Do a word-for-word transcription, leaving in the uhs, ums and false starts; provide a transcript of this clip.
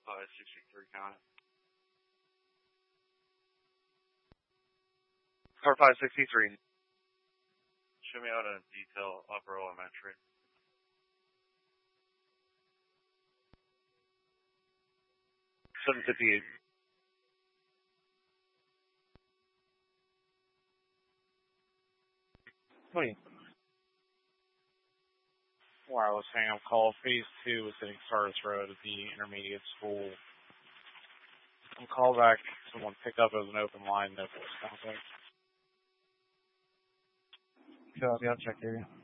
five sixty-three, count it. Car five sixty-three. Show me out in detail, upper elementary. seven fifty-eight. twenty. Wireless hang-up call. Phase two is hitting Sardis Road at the intermediate school. Some call back. Someone picked up as an open line. No voice contact. Copy. I'll check area.